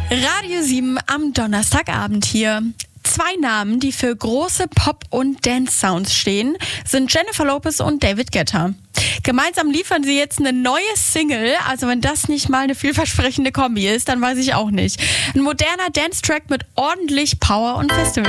Radio 7 am Donnerstagabend hier. 2 Namen, die für große Pop- und Dance-Sounds stehen, sind Jennifer Lopez und David Guetta. Gemeinsam liefern sie jetzt eine neue Single, also wenn das nicht mal eine vielversprechende Kombi ist, dann weiß ich auch nicht. Ein moderner Dance-Track mit ordentlich Power und Festival.